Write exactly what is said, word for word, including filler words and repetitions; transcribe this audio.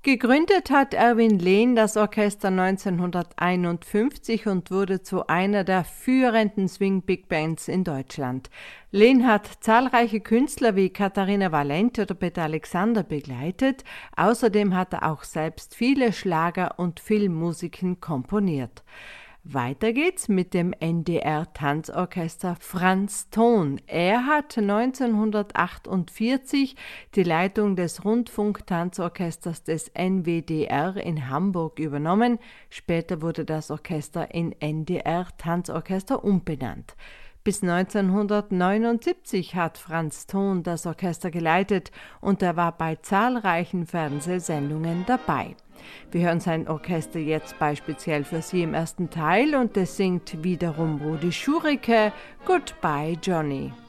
Gegründet hat Erwin Lehn das Orchester neunzehnhunderteinundfünfzig und wurde zu einer der führenden Swing-Big-Bands in Deutschland. Lehn hat zahlreiche Künstler wie Katharina Valente oder Peter Alexander begleitet. Außerdem hat er auch selbst viele Schlager- und Filmmusiken komponiert. Weiter geht's mit dem N D R-Tanzorchester Franz Thon. Er hat neunzehnhundertachtundvierzig die Leitung des Rundfunk-Tanzorchesters des N W D R in Hamburg übernommen. Später wurde das Orchester in N D R-Tanzorchester umbenannt. Bis neunzehnhundertneunundsiebzig hat Franz Thon das Orchester geleitet und er war bei zahlreichen Fernsehsendungen dabei. Wir hören sein Orchester jetzt beispiell für Sie im ersten Teil und es singt wiederum Rudi Schurike, Goodbye Johnny.